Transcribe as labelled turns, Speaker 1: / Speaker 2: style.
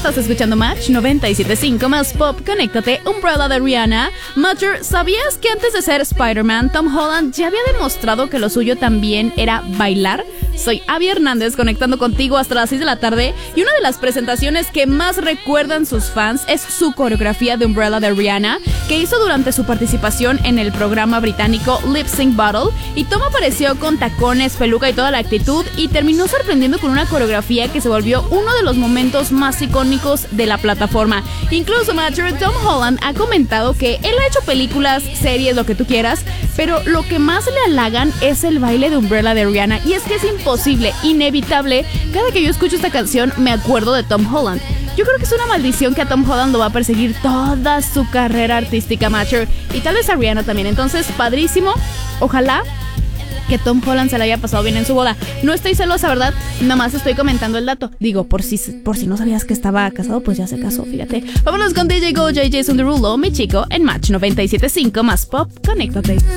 Speaker 1: estás escuchando Match 97.5 más Pop. Conéctate, Umbrella de Rihanna. Matcher, ¿sabías que antes de ser Spider-Man, Tom Holland ya había demostrado que lo suyo también era bailar? Soy Abby Hernández, conectando contigo hasta las 6 de la tarde, y una de las presentaciones que más recuerdan sus fans es su coreografía de Umbrella de Rihanna, que hizo durante su participación en el programa británico Lip Sync Battle, y Tom apareció con tacones, peluca y toda la actitud, y terminó sorprendiendo con una coreografía que se volvió uno de los momentos más icónicos de la plataforma. Incluso, Matcher, Tom Holland ha comentado que él ha hecho películas, series, lo que tú quieras, pero lo que más le halagan es el baile de Umbrella de Rihanna, y es que es imposible, inevitable, cada que yo escucho esta canción me acuerdo de Tom Holland. Yo creo que es una maldición que a Tom Holland lo va a perseguir toda su carrera artística, Matcher, y tal vez a Rihanna también. Entonces, padrísimo, ojalá que Tom Holland se la haya pasado bien en su boda. No estoy celosa, ¿verdad? Nada más estoy comentando el dato. Digo, por si no sabías que estaba casado, pues ya se casó, fíjate. Vámonos con DJ Go, Jason Derulo, mi chico, en Match 97.5 más Pop. Conéctate.